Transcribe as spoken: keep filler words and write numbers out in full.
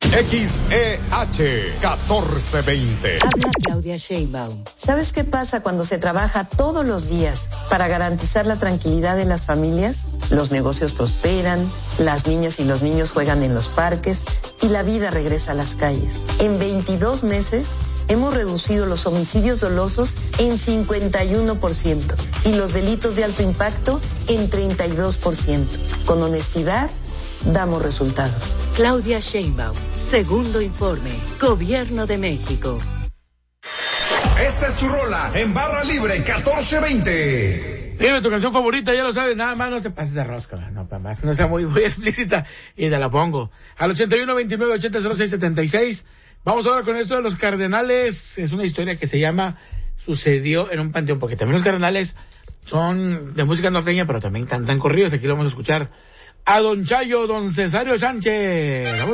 X E H catorce veinte. Habla Claudia Sheinbaum. ¿Sabes qué pasa cuando se trabaja todos los días para garantizar la tranquilidad de las familias? Los negocios prosperan, las niñas y los niños juegan en los parques y la vida regresa a las calles. En veintidós meses hemos reducido los homicidios dolosos en cincuenta y uno por ciento y los delitos de alto impacto en treinta y dos por ciento. Con honestidad, damos resultados. Claudia Sheinbaum, segundo informe, Gobierno de México. Esta es tu rola en Barra Libre catorce veinte. Dime tu canción favorita, ya lo sabes, nada más no te pases de rosca, no, más, no sea muy, muy explícita y te la pongo. Al ochenta y uno veintinueve ochenta cero seis setenta y seis. Vamos ahora con esto de los Cardenales. Es una historia que se llama Sucedió en un panteón, porque también los Cardenales son de música norteña, pero también cantan corridos. Aquí lo vamos a escuchar a don Chayo, don Cesario Sánchez.